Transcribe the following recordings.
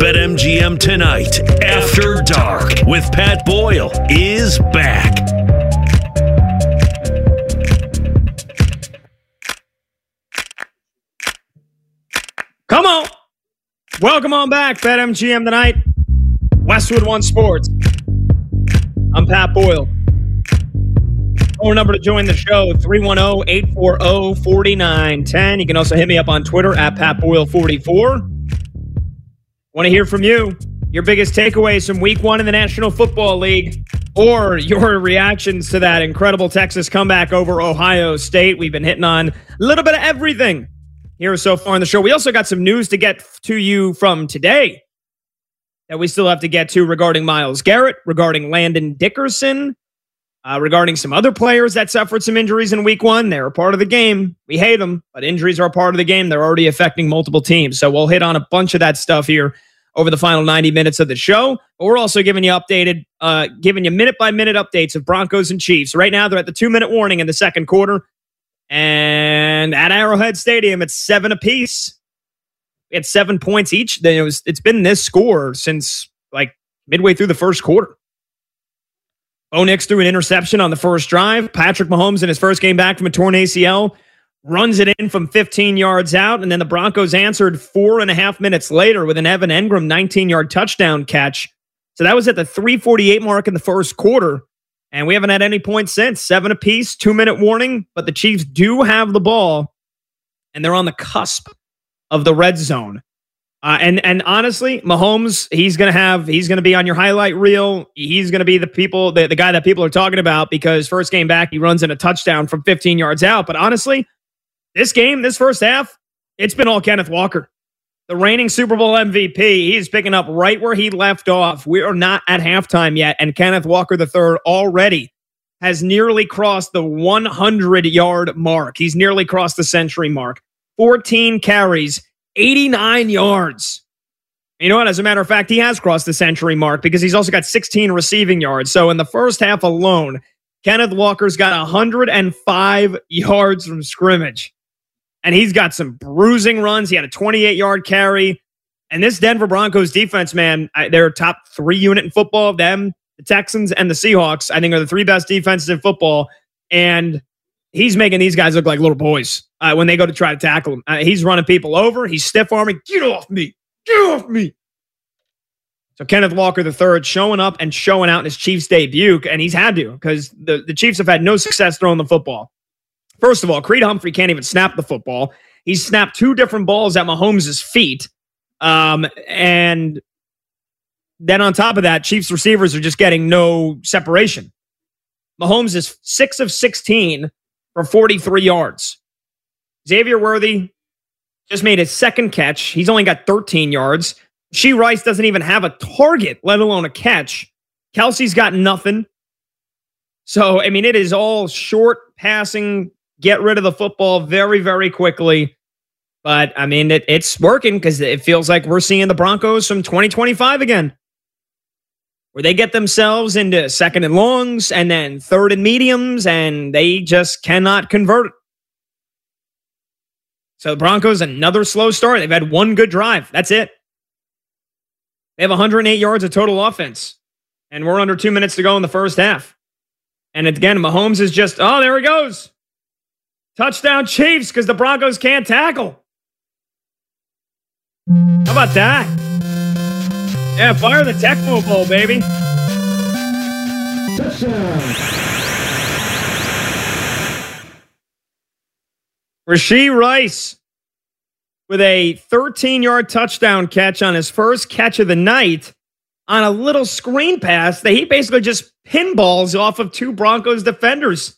BetMGM Tonight After Dark with Pat Boyle is back. Come on. Welcome on back, BetMGM Tonight. Westwood One Sports. I'm Pat Boyle. Phone number to join the show, 310-840-4910. You can also hit me up on Twitter at PatBoyle44. Want to hear from you. Your biggest takeaways from week one in the National Football League or your reactions to that incredible Texas comeback over Ohio State. We've been hitting on a little bit of everything here so far on the show. We also got some news to get to you from today that we still have to get to regarding Myles Garrett, regarding Landon Dickerson, regarding some other players that suffered some injuries in week one. They're a part of the game. We hate them, but injuries are a part of the game. They're already affecting multiple teams. So we'll hit on a bunch of that stuff here over the final 90 minutes of the show. But we're also giving you minute-by-minute updates of Broncos and Chiefs. Right now, they're at the 2-minute warning in the second quarter. And at Arrowhead Stadium, it's 7 apiece. It's 7 points each. It's been this score since like midway through the first quarter. Bo Nix threw an interception on the first drive. Patrick Mahomes in his first game back from a torn ACL runs it in from 15 yards out. And then the Broncos answered 4.5 minutes later with an Evan Engram 19-yard touchdown catch. So that was at the 3:48 mark in the first quarter. And we haven't had any points since. 7 apiece, 2-minute warning. But the Chiefs do have the ball. And they're on the cusp of the red zone. And honestly, Mahomes, he's going to be on your highlight reel. He's going to be the guy that people are talking about because first game back, he runs in a touchdown from 15 yards out. But honestly, this first half, it's been all Kenneth Walker. The reigning Super Bowl MVP, he's picking up right where he left off. We are not at halftime yet. And Kenneth Walker III already has nearly crossed the 100-yard mark. He's nearly crossed the century mark. 14 carries. 89 yards. You know what? As a matter of fact, he has crossed the century mark because he's also got 16 receiving yards. So in the first half alone, Kenneth Walker's got 105 yards from scrimmage. And he's got some bruising runs. He had a 28-yard carry. And this Denver Broncos defense, man, they're a top 3 unit in football. Them, the Texans, and the Seahawks, I think are the 3 best defenses in football. And he's making these guys look like little boys when they go to try to tackle him. He's running people over. He's stiff-arming. Get off me. Get off me. So Kenneth Walker III showing up and showing out in his Chiefs debut, and he's had to because the Chiefs have had no success throwing the football. First of all, Creed Humphrey can't even snap the football. He's snapped 2 different balls at Mahomes' feet. And then on top of that, Chiefs receivers are just getting no separation. Mahomes is 6 of 16 for 43 yards. Xavier Worthy just made his second catch. He's only got 13 yards. Rashee Rice doesn't even have a target, let alone a catch. Kelsey's got nothing. So, I mean, it is all short passing, get rid of the football very, very quickly. But, I mean, it's working because it feels like we're seeing the Broncos from 2025 again, where they get themselves into second and longs and then third and mediums, and they just cannot convert it. So the Broncos, another slow start. They've had 1 good drive. That's it. They have 108 yards of total offense, and we're under 2 minutes to go in the first half. And again, Mahomes is just, oh, there he goes. Touchdown Chiefs because the Broncos can't tackle. How about that? Yeah, fire the Tecmo Bowl, baby. Touchdown. Rashee Rice with a 13-yard touchdown catch on his first catch of the night on a little screen pass that he basically just pinballs off of 2 Broncos defenders.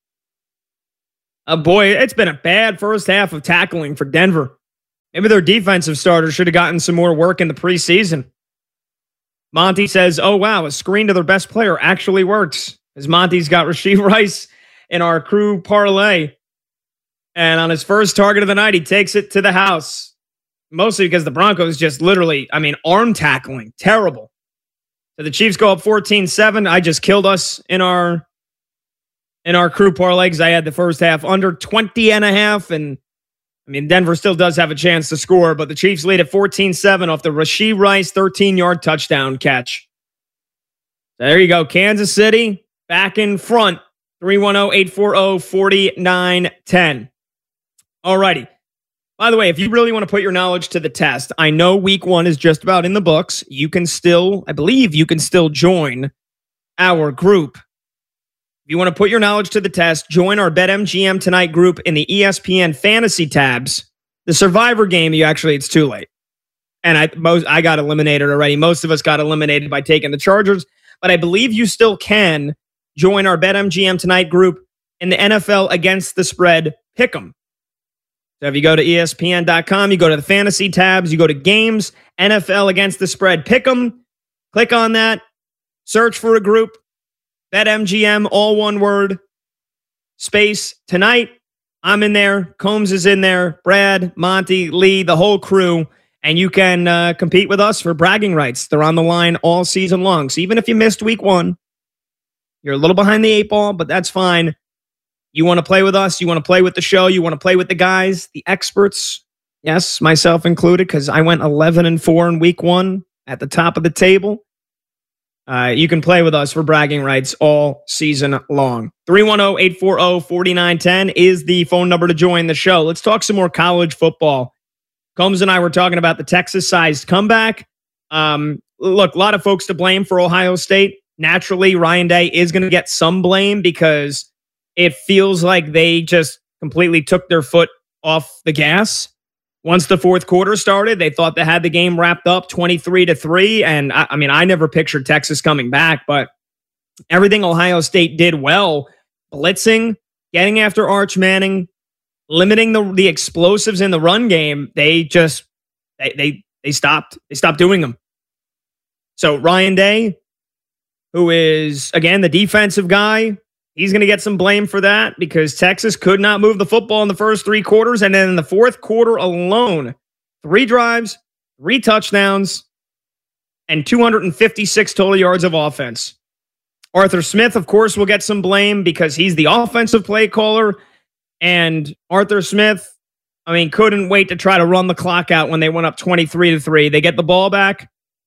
Boy, it's been a bad first half of tackling for Denver. Maybe their defensive starters should have gotten some more work in the preseason. Monty says, oh, wow, a screen to their best player actually works. As Monty's got Rashee Rice in our crew parlay. And on his first target of the night, he takes it to the house. Mostly because the Broncos just literally, arm tackling. Terrible. So the Chiefs go up 14-7. I just killed us in our crew parlay because I had the first half under 20.5. And mean, Denver still does have a chance to score, but the Chiefs lead at 14-7 off the Rashee Rice 13-yard touchdown catch. There you go. Kansas City back in front. 310-840-4910. All righty. By the way, if you really want to put your knowledge to the test, I know week 1 is just about in the books. You can still, I believe you can still join our group. If you want to put your knowledge to the test, join our BetMGM Tonight group in the ESPN Fantasy tabs. The Survivor game, it's too late. And I got eliminated already. Most of us got eliminated by taking the Chargers. But I believe you still can join our BetMGM Tonight group in the NFL Against the Spread Pick'em. So if you go to ESPN.com, you go to the Fantasy tabs, you go to Games, NFL Against the Spread Pick'em. Click on that. Search for a group. BetMGM, all one word, space, tonight. I'm in there. Combs is in there. Brad, Monty, Lee, the whole crew. And you can compete with us for bragging rights. They're on the line all season long. So even if you missed week 1, you're a little behind the 8 ball, but that's fine. You want to play with us. You want to play with the show. You want to play with the guys, the experts. Yes, myself included, because I went 11-4 in week 1 at the top of the table. You can play with us for bragging rights all season long. 310-840-4910 is the phone number to join the show. Let's talk some more college football. Combs and I were talking about the Texas-sized comeback. Look, a lot of folks to blame for Ohio State. Naturally, Ryan Day is going to get some blame because it feels like they just completely took their foot off the gas. Once the fourth quarter started, they thought they had the game wrapped up 23-3. And I never pictured Texas coming back, but everything Ohio State did well, blitzing, getting after Arch Manning, limiting the explosives in the run game, they stopped doing them. So Ryan Day, who is, again, the defensive guy, he's going to get some blame for that because Texas could not move the football in the first 3 quarters. And then in the fourth quarter alone, 3 drives, 3 touchdowns, and 256 total yards of offense. Arthur Smith, of course, will get some blame because he's the offensive play caller. And Arthur Smith, couldn't wait to try to run the clock out when they went up 23-3. They get the ball back.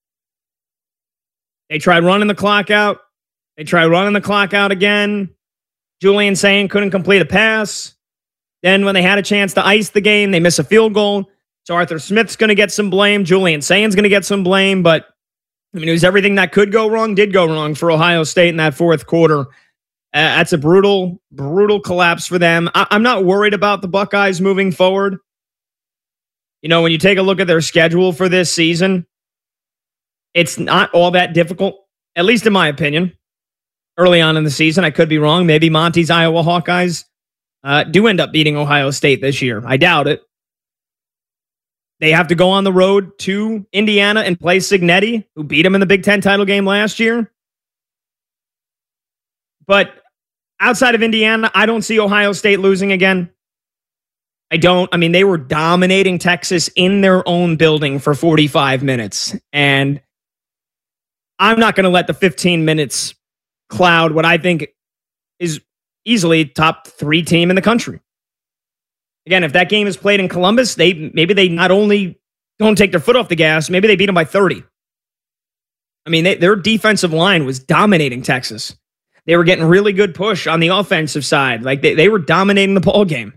They tried running the clock out. They tried running the clock out again. Julian Sayin couldn't complete a pass. Then when they had a chance to ice the game, they miss a field goal. So Arthur Smith's going to get some blame. Julian Sayin's going to get some blame. But it was everything that could go wrong, did go wrong for Ohio State in that fourth quarter. That's a brutal, brutal collapse for them. I'm not worried about the Buckeyes moving forward. When you take a look at their schedule for this season, it's not all that difficult, at least in my opinion. Early on in the season, I could be wrong. Maybe Monty's Iowa Hawkeyes do end up beating Ohio State this year. I doubt it. They have to go on the road to Indiana and play Cignetti, who beat them in the Big Ten title game last year. But outside of Indiana, I don't see Ohio State losing again. I don't. They were dominating Texas in their own building for 45 minutes. And I'm not going to let the 15 minutes cloud what I think is easily top 3 team in the country. Again, if that game is played in Columbus, maybe they not only don't take their foot off the gas, maybe they beat them by 30. Their defensive line was dominating Texas. They were getting really good push on the offensive side. Like they were dominating the ball game.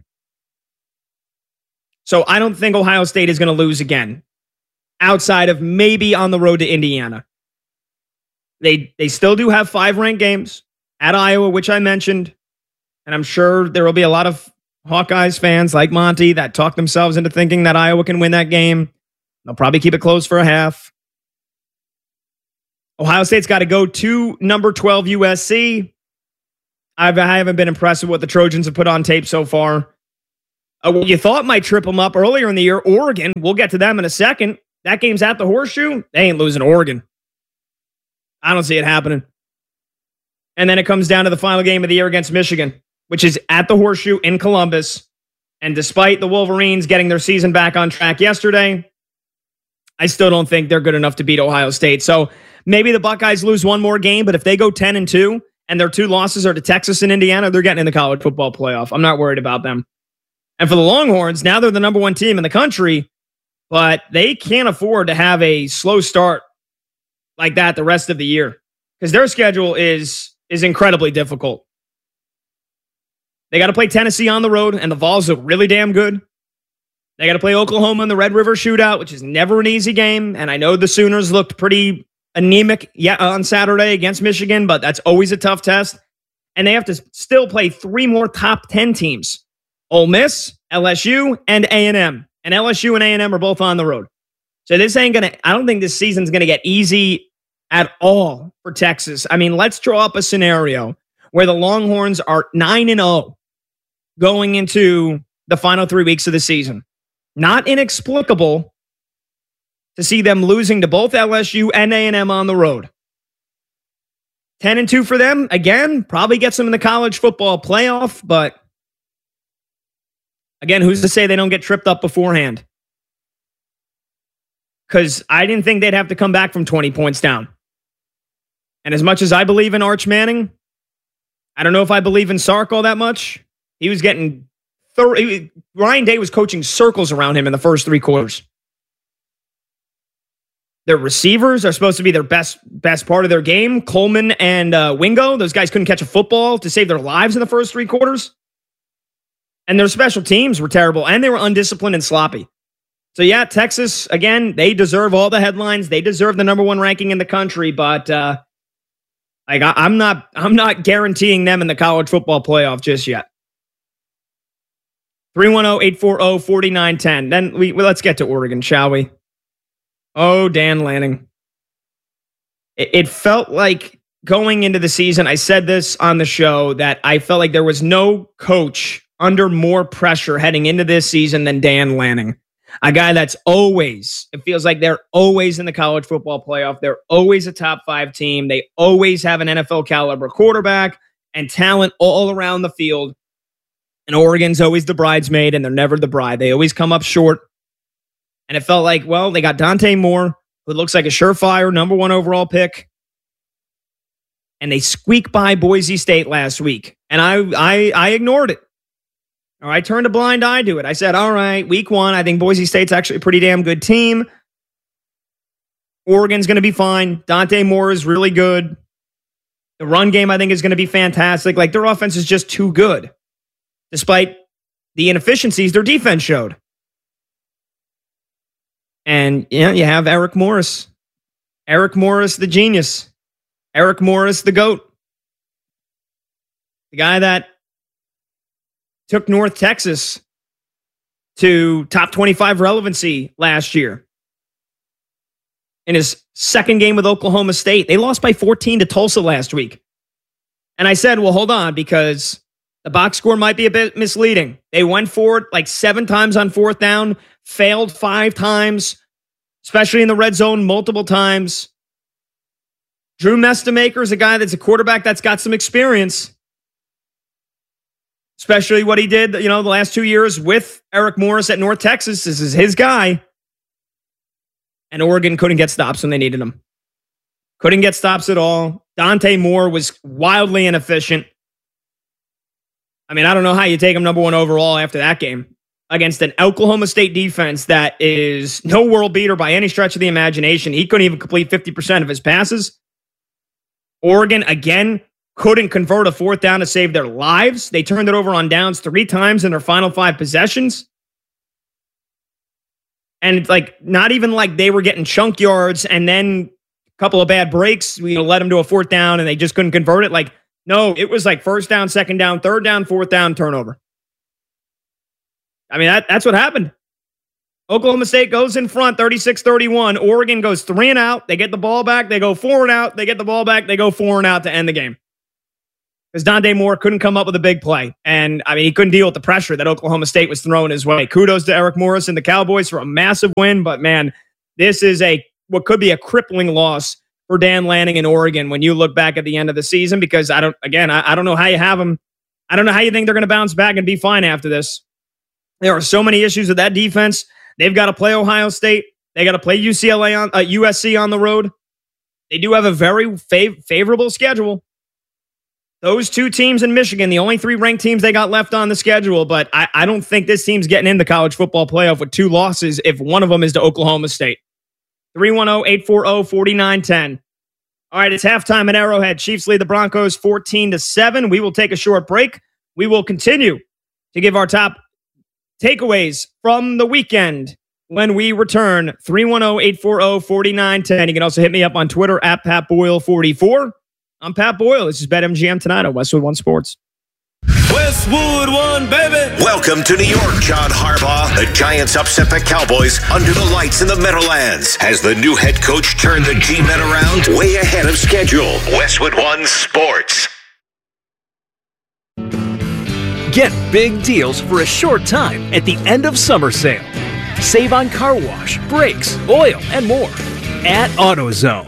So I don't think Ohio State is going to lose again, outside of maybe on the road to Indiana. They still do have 5 ranked games at Iowa, which I mentioned. And I'm sure there will be a lot of Hawkeyes fans like Monty that talk themselves into thinking that Iowa can win that game. They'll probably keep it close for a half. Ohio State's got to go to number 12 USC. I haven't been impressed with what the Trojans have put on tape so far. What you thought might trip them up earlier in the year, Oregon. We'll get to them in a second. That game's at the Horseshoe. They ain't losing to Oregon. I don't see it happening. And then it comes down to the final game of the year against Michigan, which is at the Horseshoe in Columbus. And despite the Wolverines getting their season back on track yesterday, I still don't think they're good enough to beat Ohio State. So maybe the Buckeyes lose one more game, but if they go 10-2 and their 2 losses are to Texas and Indiana, they're getting in the college football playoff. I'm not worried about them. And for the Longhorns, now they're the number one team in the country, but they can't afford to have a slow start like that the rest of the year because their schedule is incredibly difficult. They got to play Tennessee on the road, and the Vols look really damn good. They got to play Oklahoma in the Red River Shootout, which is never an easy game. And I know the Sooners looked pretty anemic on Saturday against Michigan, but that's always a tough test. And they have to still play 3 more top 10 teams: Ole Miss, LSU, and A&M. And LSU and A&M are both on the road. So this ain't going to, I don't think this season's going to get easy at all for Texas. I mean, let's draw up a scenario where the Longhorns are 9-0 going into the final 3 weeks of the season. Not inexplicable to see them losing to both LSU and A&M on the road. 10-2 for them, again, probably gets them in the college football playoff, but again, who's to say they don't get tripped up beforehand? Because I didn't think they'd have to come back from 20 points down. And as much as I believe in Arch Manning, I don't know if I believe in Sark all that much. He was getting Ryan Day was coaching circles around him in the first 3 quarters. Their receivers are supposed to be their best part of their game. Coleman and Wingo, those guys couldn't catch a football to save their lives in the first 3 quarters. And their special teams were terrible, and they were undisciplined and sloppy. So yeah, Texas, again, they deserve all the headlines. They deserve the number 1 ranking in the country, but I'm not guaranteeing them in the college football playoff just yet. 310-840-4910. Then let's get to Oregon, shall we? Oh, Dan Lanning. It felt like going into the season, I said this on the show, that I felt like there was no coach under more pressure heading into this season than Dan Lanning. A guy that's always, it feels like they're always in the college football playoff. They're always a top 5 team. They always have an NFL caliber quarterback and talent all around the field. And Oregon's always the bridesmaid, and they're never the bride. They always come up short. And it felt like, well, they got Dante Moore, who looks like a surefire number 1 overall pick. And they squeak by Boise State last week. And I ignored it. Or I turned a blind eye to it. I said, all right, week 1, I think Boise State's actually a pretty damn good team. Oregon's going to be fine. Dante Moore is really good. The run game, I think, is going to be fantastic. Like, their offense is just too good. Despite the inefficiencies their defense showed. And yeah, you have Eric Morris. Eric Morris, the genius. Eric Morris, the GOAT. The guy that took North Texas to top 25 relevancy last year. In his second game with Oklahoma State, they lost by 14 to Tulsa last week. And I said, well, hold on, because the box score might be a bit misleading. They went for it like 7 times on 4th down, failed 5 times, especially in the red zone multiple times. Drew Mestamaker is a guy that's a quarterback that's got some experience, especially what he did, the last 2 years with Eric Morris at North Texas. This is his guy. And Oregon couldn't get stops when they needed him. Couldn't get stops at all. Dante Moore was wildly inefficient. I mean, I don't know how you take him number 1 overall after that game against an Oklahoma State defense that is no world beater by any stretch of the imagination. He couldn't even complete 50% of his passes. Oregon, again, couldn't convert a 4th down to save their lives. They turned it over on downs 3 times in their final 5 possessions. And it's like, not even like they were getting chunk yards and then a couple of bad breaks. We led them to a 4th down and they just couldn't convert it. Like, no, it was like 1st down, 2nd down, 3rd down, 4th down, turnover. I mean, that's what happened. Oklahoma State goes in front, 36-31. Oregon goes 3 and out. They get the ball back. They go 4 and out. They get the ball back. They go 4 and out to end the game. Because Dante Moore couldn't come up with a big play. And, I mean, he couldn't deal with the pressure that Oklahoma State was throwing his way. Kudos to Eric Morris and the Cowboys for a massive win. But, man, this is what could be a crippling loss for Dan Lanning in Oregon when you look back at the end of the season, because I don't know how you have them. I don't know how you think they're going to bounce back and be fine after this. There are so many issues with that defense. They've got to play Ohio State. They got to play USC on the road. They do have a very favorable schedule. Those two teams in Michigan, the only 3 ranked teams they got left on the schedule, but I don't think this team's getting in the college football playoff with 2 losses if one of them is to Oklahoma State. 310-840-4910. All right, it's halftime at Arrowhead. Chiefs lead the Broncos 14-7. We will take a short break. We will continue to give our top takeaways from the weekend when we return. 310-840-4910. You can also hit me up on Twitter at PatBoyle44. I'm Pat Boyle. This is BetMGM tonight on Westwood One Sports. Westwood One, baby. Welcome to New York, John Harbaugh. The Giants upset the Cowboys under the lights in the Meadowlands. Has the new head coach turned the G-Men around? Way ahead of schedule. Westwood One Sports. Get big deals for a short time at the end of summer sale. Save on car wash, brakes, oil, and more at AutoZone.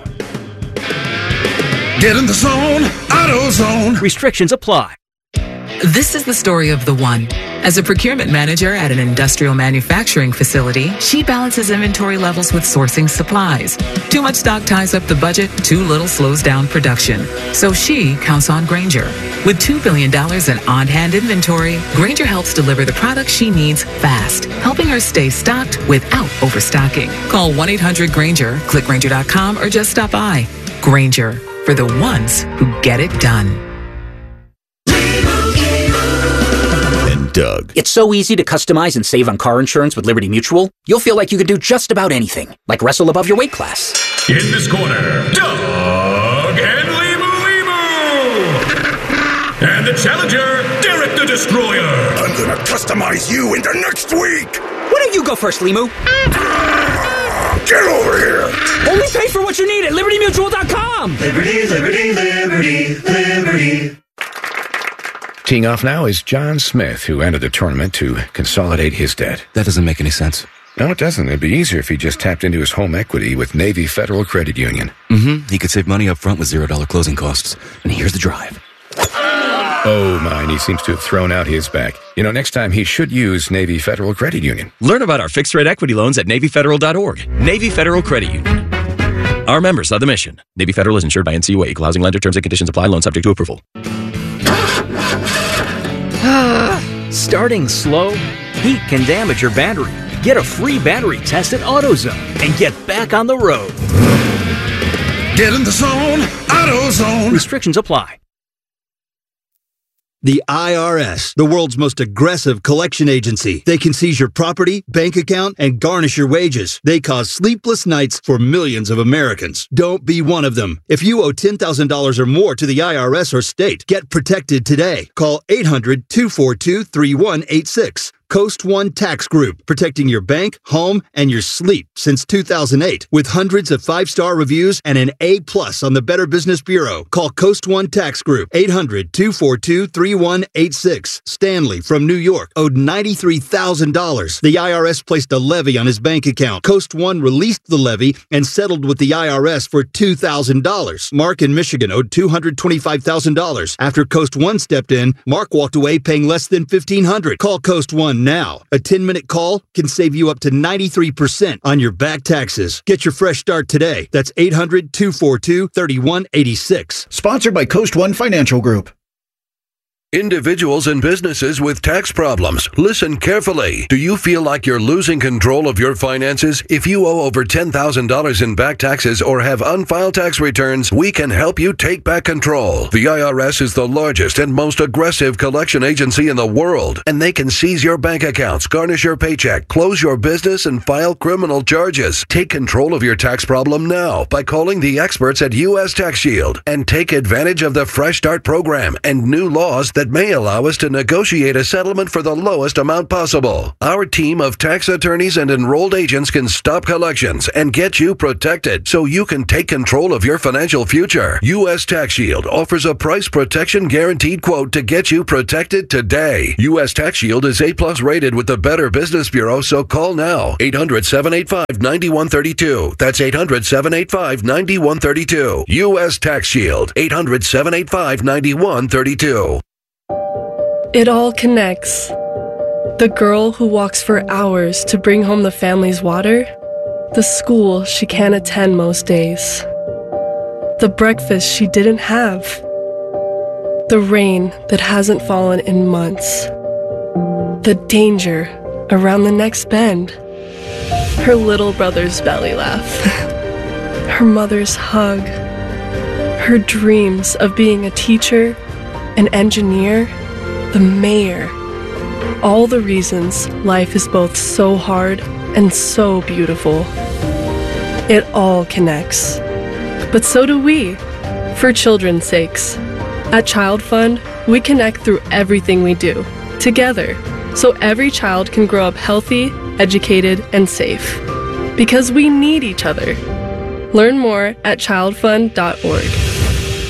Get in the zone, AutoZone. Restrictions apply. This is the story of the one. As a procurement manager at an industrial manufacturing facility, she balances inventory levels with sourcing supplies. Too much stock ties up the budget, too little slows down production. So she counts on Grainger. With $2 billion in on-hand inventory, Grainger helps deliver the products she needs fast, helping her stay stocked without overstocking. Call 1-800-GRAINGER, click Grainger.com, or just stop by. Grainger, for the ones who get it done. Doug. It's so easy to customize and save on car insurance with Liberty Mutual. You'll feel like you can do just about anything, like wrestle above your weight class. In this corner, Doug and Limu. And the challenger, Derek the Destroyer. I'm gonna customize you into next week. Why don't you go first, Limu? Get over here. Only pay for what you need at LibertyMutual.com. Liberty, liberty, liberty, liberty. Teeing off now is John Smith, who entered the tournament to consolidate his debt. That doesn't make any sense. No, it doesn't. It'd be easier if he just tapped into his home equity with Navy Federal Credit Union. He could save money up front with $0 closing costs. And here's the drive. Oh, mine. He seems to have thrown out his back. You know, next time he should use Navy Federal Credit Union. Learn about our fixed-rate equity loans at NavyFederal.org. Navy Federal Credit Union. Our members are the mission. Navy Federal is insured by NCUA. Equal housing lender. Terms and conditions apply. Loan subject to approval. Starting slow? Heat can damage your battery. Get a free battery test at AutoZone and get back on the road. Get in the zone, AutoZone. Restrictions apply. The IRS, the world's most aggressive collection agency. They can seize your property, bank account, and garnish your wages. They cause sleepless nights for millions of Americans. Don't be one of them. If you owe $10,000 or more to the IRS or state, get protected today. Call 800-242-3186. Coast One Tax Group, protecting your bank, home, and your sleep since 2008. With hundreds of 5-star reviews and an A+ on the Better Business Bureau. Call Coast One Tax Group, 800-242-3186. Stanley from New York owed $93,000. The IRS placed a levy on his bank account. Coast One released the levy and settled with the IRS for $2,000. Mark in Michigan owed $225,000. After Coast One stepped in, Mark walked away paying less than $1,500. Call Coast One now. A 10-minute call can save you up to 93% on your back taxes. Get your fresh start today. That's 800-242-3186. Sponsored by Coast One Financial Group. Individuals and businesses with tax problems, listen carefully. Do you feel like you're losing control of your finances? If you owe over $10,000 in back taxes or have unfiled tax returns, we can help you take back control. The IRS is the largest and most aggressive collection agency in the world, and they can seize your bank accounts, garnish your paycheck, close your business, and file criminal charges. Take control of your tax problem now by calling the experts at U.S. Tax Shield and take advantage of the Fresh Start program and new laws that may allow us to negotiate a settlement for the lowest amount possible. Our team of tax attorneys and enrolled agents can stop collections and get you protected so you can take control of your financial future. U.S. Tax Shield offers a price protection guaranteed quote to get you protected today. U.S. Tax Shield is A+ rated with the Better Business Bureau, so call now. 800-785-9132. That's 800-785-9132. U.S. Tax Shield. 800-785-9132. It all connects. The girl who walks for hours to bring home the family's water, the school she can't attend most days, the breakfast she didn't have, The rain that hasn't fallen in months. The danger around the next bend. Her little brother's belly laugh. Her mother's hug. Her dreams of being a teacher, an engineer, the mayor. All the reasons life is both so hard and so beautiful. It all connects. But so do we, for children's sakes. At Child Fund, we connect through everything we do, together, so every child can grow up healthy, educated, and safe. Because we need each other. Learn more at childfund.org.